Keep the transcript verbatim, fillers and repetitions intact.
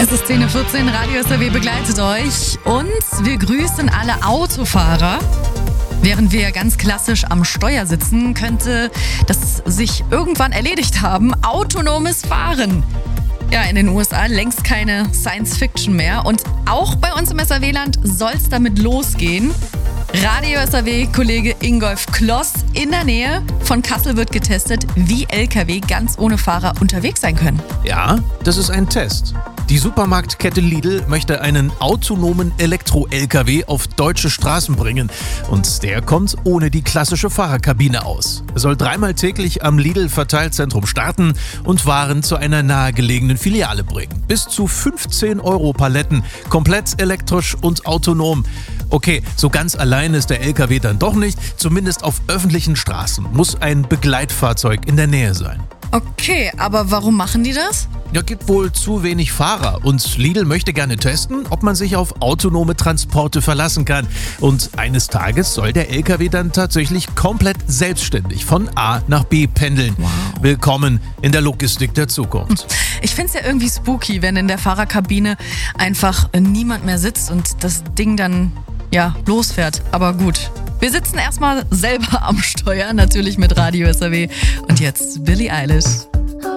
Es ist zehn Uhr vierzehn, Radio S R W begleitet euch und wir grüßen alle Autofahrer. Während wir ganz klassisch am Steuer sitzen, könnte das sich irgendwann erledigt haben. Autonomes Fahren. Ja, in den U S A längst keine Science-Fiction mehr. Und auch bei uns im S R W-Land soll es damit losgehen. Radio S R W-Kollege Ingolf Kloss in der Nähe von Kassel wird getestet, wie L K W ganz ohne Fahrer unterwegs sein können. Ja, das ist ein Test. Die Supermarktkette Lidl möchte einen autonomen Elektro-L K W auf deutsche Straßen bringen. Und der kommt ohne die klassische Fahrerkabine aus. Er soll dreimal täglich am Lidl-Verteilzentrum starten und Waren zu einer nahegelegenen Filiale bringen. Bis zu fünfzehn Euro Paletten, komplett elektrisch und autonom. Okay, so ganz allein ist der L K W dann doch nicht. Zumindest auf öffentlichen Straßen muss ein Begleitfahrzeug in der Nähe sein. Okay, aber warum machen die das? Ja, gibt wohl zu wenig Fahrer und Lidl möchte gerne testen, ob man sich auf autonome Transporte verlassen kann. Und eines Tages soll der L K W dann tatsächlich komplett selbstständig von A nach B pendeln. Wow. Willkommen in der Logistik der Zukunft. Ich find's ja irgendwie spooky, wenn in der Fahrerkabine einfach niemand mehr sitzt und das Ding dann, ja, losfährt. Aber gut. Wir sitzen erstmal selber am Steuer, natürlich mit Radio S R W. Und jetzt Billie Eilish.